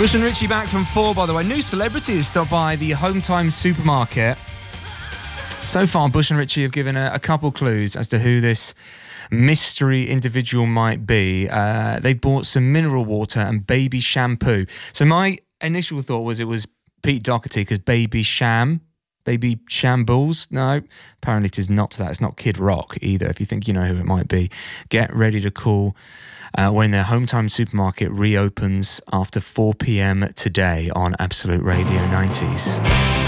Bush and Richie back from 4, by the way. New celebrity has stopped by the Home Time supermarket. So far, Bush and Richie have given a couple clues as to who this mystery individual might be. They bought some mineral water and baby shampoo. So my initial thought was it was Pete Doherty, because baby shambles. No, apparently it is not that. It's not Kid Rock either. If you think you know who it might be, get ready to call when their Home Time supermarket reopens after 4 p.m. today on Absolute Radio 90s.